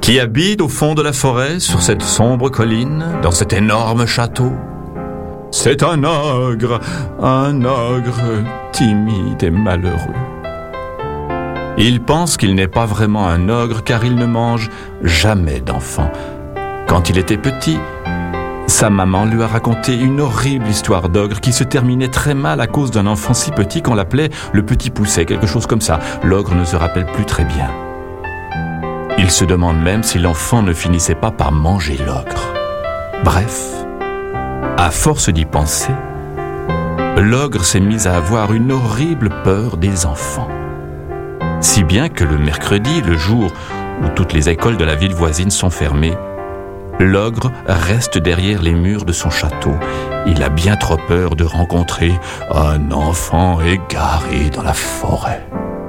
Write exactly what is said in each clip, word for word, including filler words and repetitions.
Qui habite au fond de la forêt, sur cette sombre colline, dans cet énorme château? C'est un ogre, un ogre timide et malheureux. Il pense qu'il n'est pas vraiment un ogre car il ne mange jamais d'enfants. Quand il était petit, sa maman lui a raconté une horrible histoire d'ogre qui se terminait très mal à cause d'un enfant si petit qu'on l'appelait le petit pousset, quelque chose comme ça. L'ogre ne se rappelle plus très bien. Il se demande même si l'enfant ne finissait pas par manger l'ogre. Bref, à force d'y penser, l'ogre s'est mis à avoir une horrible peur des enfants. Si bien que le mercredi, le jour où toutes les écoles de la ville voisine sont fermées, l'ogre reste derrière les murs de son château. Il a bien trop peur de rencontrer un enfant égaré dans la forêt.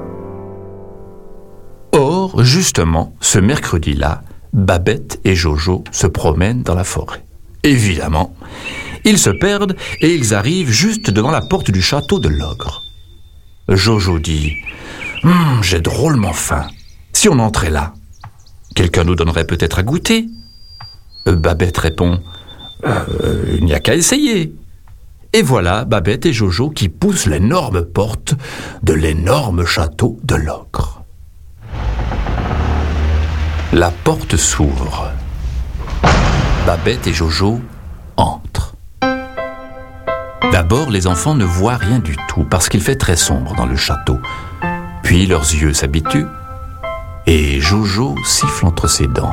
Or, justement, ce mercredi-là, Babette et Jojo se promènent dans la forêt. Évidemment, ils se perdent et ils arrivent juste devant la porte du château de l'ogre. Jojo dit hum, « J'ai drôlement faim. Si on entrait là, quelqu'un nous donnerait peut-être à goûter ?» Babette répond euh, « Il n'y a qu'à essayer. » Et voilà Babette et Jojo qui poussent l'énorme porte de l'énorme château de l'ogre. La porte s'ouvre. Babette et Jojo entrent. D'abord, les enfants ne voient rien du tout parce qu'il fait très sombre dans le château. Puis leurs yeux s'habituent et Jojo siffle entre ses dents.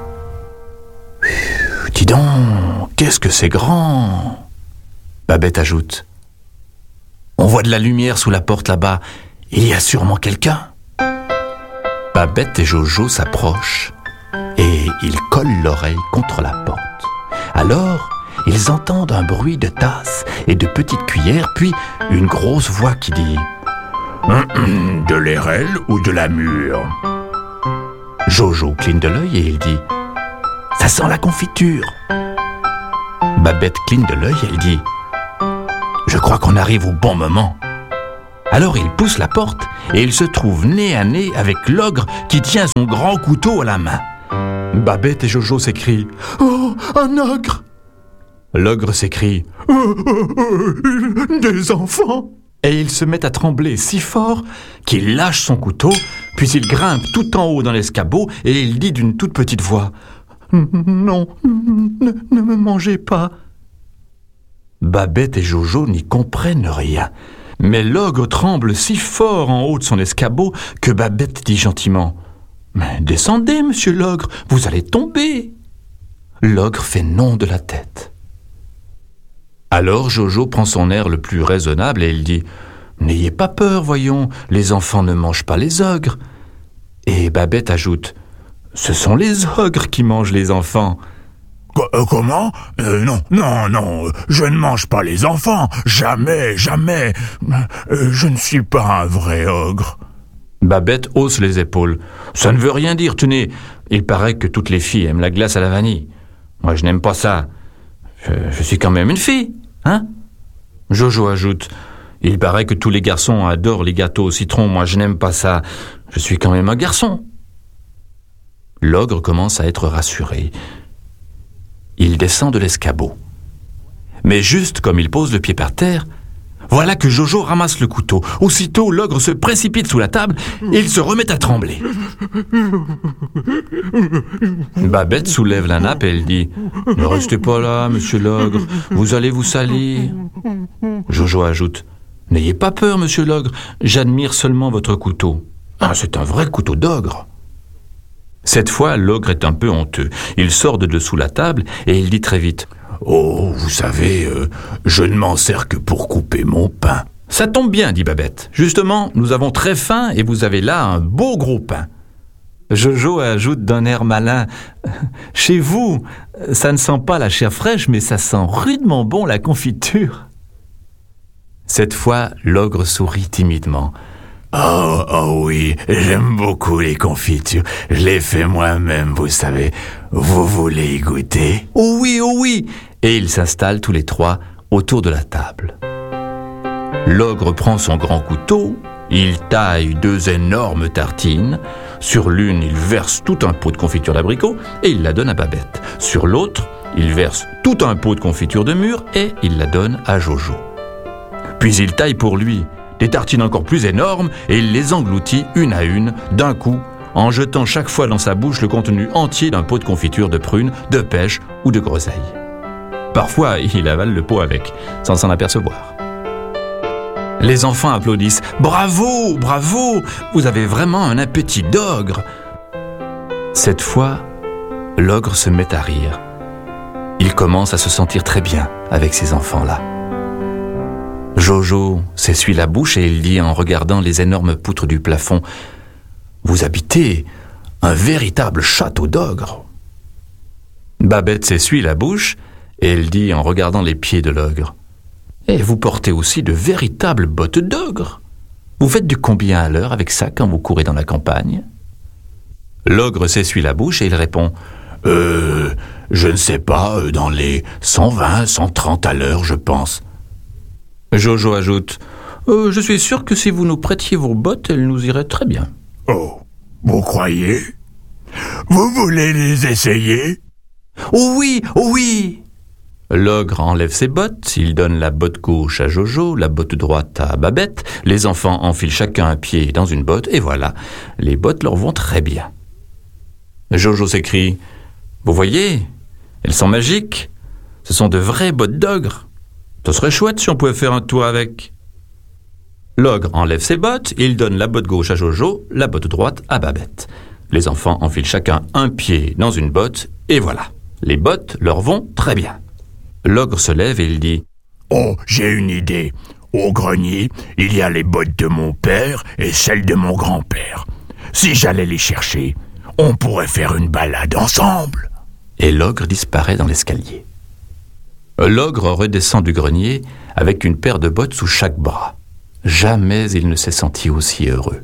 « Dis donc, qu'est-ce que c'est grand !» Babette ajoute. « On voit de la lumière sous la porte là-bas. Il y a sûrement quelqu'un. » Babette et Jojo s'approchent et ils collent l'oreille contre la porte. Alors, ils entendent un bruit de tasses et de petites cuillères, puis une grosse voix qui dit « De l'airelle ou de la mûre ?» Jojo cligne de l'œil et il dit « Ça sent la confiture !» Babette cligne de l'œil et elle dit « Je crois qu'on arrive au bon moment. » Alors il pousse la porte et il se trouve nez à nez avec l'ogre qui tient son grand couteau à la main. Babette et Jojo s'écrient « Oh, un ogre !» L'ogre s'écrie « oh, oh, oh, Des enfants !» Et il se met à trembler si fort qu'il lâche son couteau, puis il grimpe tout en haut dans l'escabeau et il dit d'une toute petite voix « Non, ne, ne me mangez pas !» Babette et Jojo n'y comprennent rien. Mais l'ogre tremble si fort en haut de son escabeau que Babette dit gentiment « Mais descendez, monsieur l'ogre, vous allez tomber !» L'ogre fait non de la tête. Alors Jojo prend son air le plus raisonnable et il dit « N'ayez pas peur, voyons, les enfants ne mangent pas les ogres. » Et Babette ajoute « Ce sont les ogres qui mangent les enfants. » Comment ? euh, Non, non, non, je ne mange pas les enfants, jamais, jamais. Euh, je ne suis pas un vrai ogre. Babette hausse les épaules. Ça ne veut rien dire, tenez. Il paraît que toutes les filles aiment la glace à la vanille. Moi, je n'aime pas ça. Je, je suis quand même une fille, hein ? Jojo ajoute. Il paraît que tous les garçons adorent les gâteaux au citron. Moi, je n'aime pas ça. Je suis quand même un garçon. L'ogre commence à être rassuré. Il descend de l'escabeau. Mais juste comme il pose le pied par terre, voilà que Jojo ramasse le couteau. Aussitôt, l'ogre se précipite sous la table et il se remet à trembler. Babette soulève la nappe et elle dit « Ne restez pas là, monsieur l'ogre, vous allez vous salir. » Jojo ajoute « N'ayez pas peur, monsieur l'ogre, j'admire seulement votre couteau. Ah, c'est un vrai couteau d'ogre. » Cette fois, l'ogre est un peu honteux. Il sort de dessous la table et il dit très vite « Oh, vous savez, euh, je ne m'en sers que pour couper mon pain. » Ça tombe bien, dit Babette. Justement, nous avons très faim et vous avez là un beau gros pain. Jojo ajoute d'un air malin « Chez vous, ça ne sent pas la chair fraîche, mais ça sent rudement bon la confiture. » Cette fois, l'ogre sourit timidement. Oh, oh oui, j'aime beaucoup les confitures. Je les fais moi-même, vous savez. Vous voulez y goûter ? Oh oui, oh oui ! Et ils s'installent tous les trois autour de la table. L'ogre prend son grand couteau Il taille deux énormes tartines. Sur l'une, il verse tout un pot de confiture d'abricot et il la donne à Babette. Sur l'autre, il verse tout un pot de confiture de mûre et il la donne à Jojo. Puis il taille pour lui des tartines encore plus énormes et il les engloutit une à une d'un coup en jetant chaque fois dans sa bouche le contenu entier d'un pot de confiture de prunes, de pêche ou de groseille. Parfois, il avale le pot avec, sans s'en apercevoir. Les enfants applaudissent. « Bravo, bravo, vous avez vraiment un appétit d'ogre !» Cette fois, l'ogre se met à rire. Il commence à se sentir très bien avec ces enfants-là. Jojo s'essuie la bouche et il dit en regardant les énormes poutres du plafond « Vous habitez un véritable château d'ogre !» Babette s'essuie la bouche et elle dit en regardant les pieds de l'ogre « Et vous portez aussi de véritables bottes d'ogre. Vous faites du combien à l'heure avec ça quand vous courez dans la campagne ?» L'ogre s'essuie la bouche et il répond « Euh, je ne sais pas, dans les cent vingt, cent trente à l'heure, je pense. » Jojo ajoute euh, « Je suis sûr que si vous nous prêtiez vos bottes, elles nous iraient très bien. » Oh, vous croyez? Vous voulez les essayer? Oh oui, oh oui. L'ogre enlève ses bottes, il donne la botte gauche à Jojo, la botte droite à Babette, les enfants enfilent chacun un pied dans une botte, et voilà, les bottes leur vont très bien. Jojo s'écrie « Vous voyez, elles sont magiques, ce sont de vraies bottes d'ogre. Ce serait chouette si on pouvait faire un tour avec. » L'ogre enlève ses bottes, il donne la botte gauche à Jojo, la botte droite à Babette. Les enfants enfilent chacun un pied dans une botte, et voilà, les bottes leur vont très bien. L'ogre se lève et il dit « Oh, j'ai une idée. Au grenier, il y a les bottes de mon père et celles de mon grand-père. Si j'allais les chercher, on pourrait faire une balade ensemble. » Et l'ogre disparaît dans l'escalier. L'ogre redescend du grenier avec une paire de bottes sous chaque bras. Jamais il ne s'est senti aussi heureux.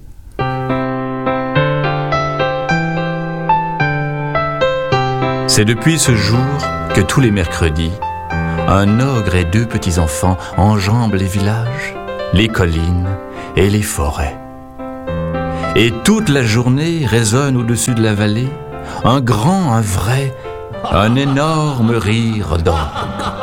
C'est depuis ce jour que tous les mercredis, un ogre et deux petits-enfants enjambent les villages, les collines et les forêts. Et toute la journée résonne au-dessus de la vallée un grand, un vrai, un énorme rire d'ogre.